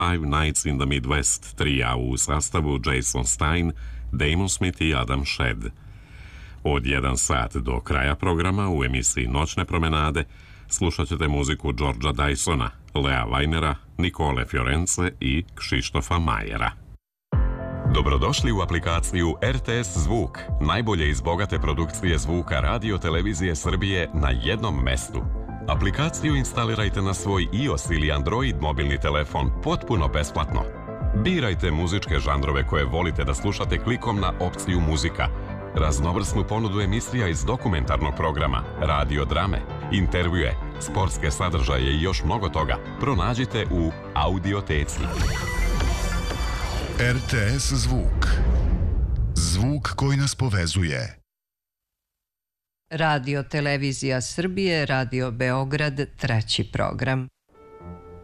Five Nights in the Midwest trija u sastavu Jason Stein, Damon Smith i Adam Shedd. Od 1 sat do kraja programa u emisiji Noćne promenade slušat ćete muziku Georgea Dysona, Lea Weinera, Nikole Fiorence i Kšištofa Majera. Dobrodošli u aplikaciju RTS Zvuk, najbolje iz bogate produkcije zvuka Radio Televizije Srbije na jednom mestu. Aplikaciju instalirajte na svoj iOS ili Android mobilni telefon potpuno besplatno. Birajte muzičke žanrove koje volite da slušate klikom na opciju muzika. Raznovrsnu ponudu emisija iz dokumentarnog programa, radio drame, intervjue, sportske sadržaje i još mnogo toga pronađite u Audioteci. RTS Zvuk. Zvuk koji nas povezuje. Radio Televizija Srbije, Radio Beograd, treći program.